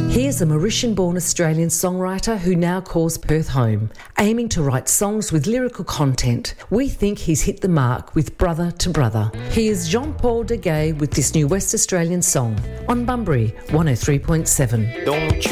Here's a Mauritian-born Australian songwriter who now calls Perth home, aiming to write songs with lyrical content. We think he's hit the mark with Brother to Brother. Here's Jean-Paul Deguay with this new West Australian song on Bunbury 103.7. Don't